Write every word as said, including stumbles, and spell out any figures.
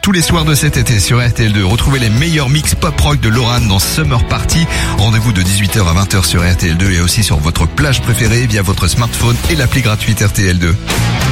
tous les soirs de cet été sur R T L deux. Retrouvez les meilleurs mix pop-rock de Loran dans Summer Party. Rendez-vous de dix-huit heures à vingt heures sur R T L deux et aussi sur votre plage préférée via votre smartphone et l'appli gratuite R T L deux.